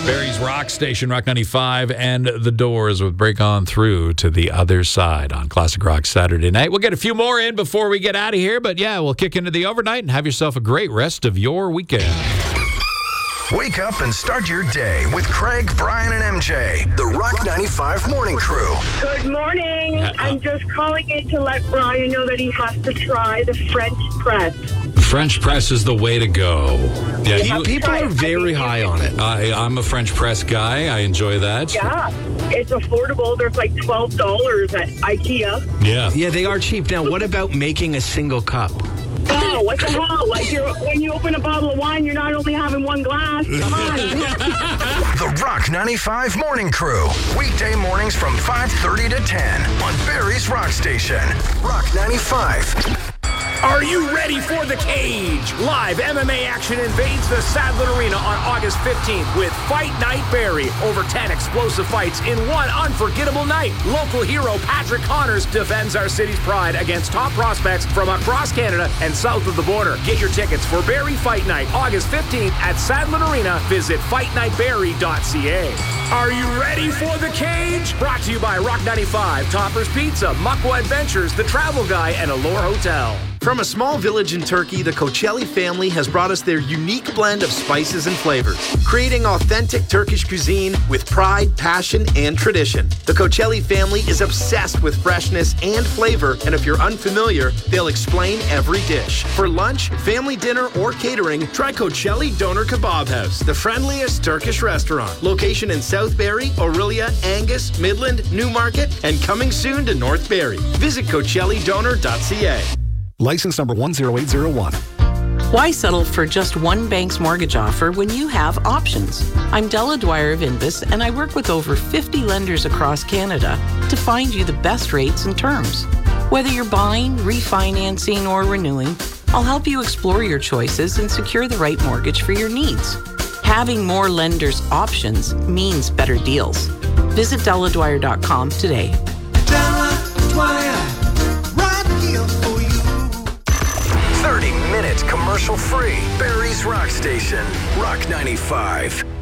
Barry's Rock Station, Rock 95, and The Doors with Break On Through to the Other Side on Classic Rock Saturday night. We'll get a few more in before we get out of here, but yeah, we'll kick into the overnight and have yourself a great rest of your weekend. Wake up and start your day with Craig, Brian, and MJ, the Rock 95 Morning Crew. Good morning. I'm just calling in to let Brian know that he has to try the French press. French press is the way to go. Yeah, people are very high on it. I'm a French press guy. I enjoy that. Yeah, it's affordable. There's like $12 at IKEA. Yeah, they are cheap. Now, what about making a single cup? Oh, what the hell? Like when you open a bottle of wine, you're not only having one glass. Come on. The Rock 95 Morning Crew. Weekday mornings from 5:30 to 10 on Barry's Rock Station. Rock 95. Are you ready for the cage? Live MMA action invades the Sadler Arena on August 15th with Fight Night Barrie. Over 10 explosive fights in one unforgettable night. Local hero Patrick Connors defends our city's pride against top prospects from across Canada and south of the border. Get your tickets for Barrie Fight Night August 15th at Sadler Arena. Visit fightnightbarrie.ca. Are you ready for the cage? Brought to you by Rock 95, Topper's Pizza, Muckwa Adventures, The Travel Guy, and Allure Hotel. From a small village in Turkey, the Koçelli family has brought us their unique blend of spices and flavors, creating authentic Turkish cuisine with pride, passion, and tradition. The Koçelli family is obsessed with freshness and flavor, and if you're unfamiliar, they'll explain every dish. For lunch, family dinner, or catering, try Koçelli Doner Kebab House, the friendliest Turkish restaurant. Location in South Barrie, Orillia, Angus, Midland, Newmarket, and coming soon to North Barrie. Visit CoçelliDoner.ca. License number 10801. Why settle for just one bank's mortgage offer when you have options? I'm Della Dwyer of Invus, and I work with over 50 lenders across Canada to find you the best rates and terms. Whether you're buying, refinancing, or renewing, I'll help you explore your choices and secure the right mortgage for your needs. Having more lenders' options means better deals. Visit DellaDwyer.com today. Della Dwyer, right here for you. 30 minutes commercial free. Barry's Rock Station. Rock 95.